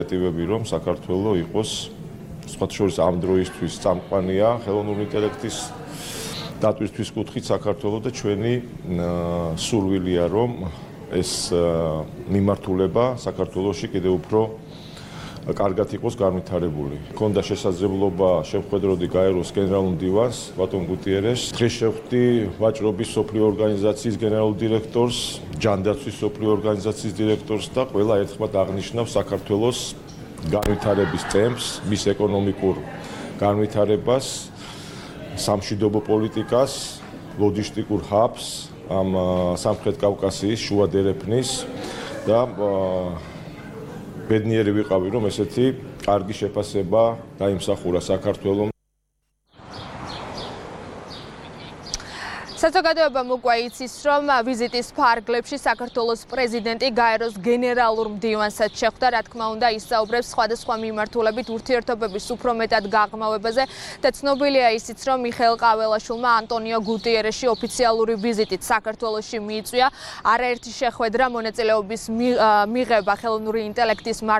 ინიციატივები, რომ საქართველო იყოს სხვათა შორის ამ დროისთვის წამყვანია ხელოვნური ინტელექტის დატვირთვის კუთხით საქართველო და ჩვენი სურვილია, რომ ეს მიმართულება საქართველოში კიდევ უფრო კარგად იყოს განვითარებული. Ქონდა შესაძლებლობა შემხედროდი გაეროს გენერალურ მდივანს ბატონ გუტიერეს, დღეს შევხვდი ვაჭრობის სოფლიო ორგანიზაციის გენერალურ დირექტორს, ჯანდაცვის სოფლიო ორგანიზაციის დირექტორს და ყველა ერთხმად აღნიშნავს საქართველოს განვითარების ტემპს, მის ეკონომიკურ განვითარებას, სამშვიდობო პოლიტიკას, ლოჯისტიკურ ჰაბს ამ სამხრეთ კავკასიის შუა დერეფნის და ბედნიერი ვიყავი, რომ ესეთი კარგი შეფასება დაიმსახურა საქართველოს. საზოგადოებამ უკვე იცის, რომ ვიზიტის ფარგლებში საქართველოს პრეზიდენტი გაეროს გენერალურ მდივანსაც შეხვდა, რა თქმა უნდა, ისაუბრებს სხვადასხვა მიმართულებით ურთიერთობების უფრო მეტად გაღრმავებაზე და ცნობილია ისიც, რომ მიხეილ ყაველაშვილმა ანტონიო გუტიერეში ოფიციალური ვიზიტით საქართველოში მიიწვია. არაერთი შეხვედრა, მონაწილეობის მიღება ხელოვნური ინტელექტის